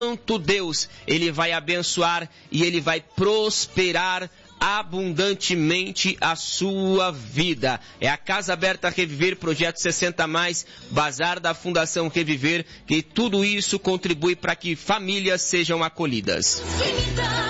quanto Deus, Ele vai abençoar e Ele vai prosperar abundantemente a sua vida. É a Casa Aberta Reviver, Projeto 60+, Bazar da Fundação Reviver, que tudo isso contribui para que famílias sejam acolhidas.